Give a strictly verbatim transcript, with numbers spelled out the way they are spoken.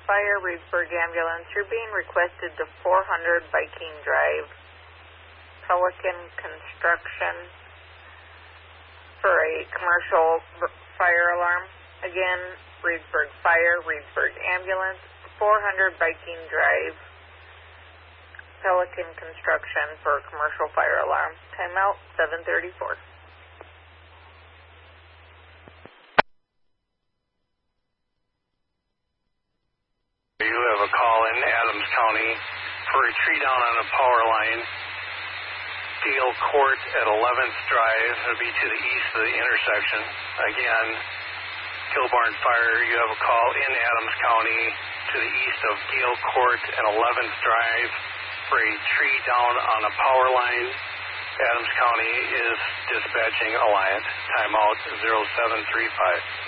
Fire, Reedsburg Ambulance. You're being requested to four hundred Viking Drive, Pelican Construction, for a commercial fire alarm. Again, Reedsburg Fire, Reedsburg Ambulance, four hundred Viking Drive, Pelican Construction for a commercial fire alarm. Timeout seven thirty-four. You have a call in Adams County for a tree down on a power line, Gale Court at eleventh Drive. It'll be to the east of the intersection. Again, Kilbarn Fire, you have a call in Adams County to the east of Gale Court and eleventh Drive for a tree down on a power line. Adams County is dispatching Alliant. Timeout zero seven three five.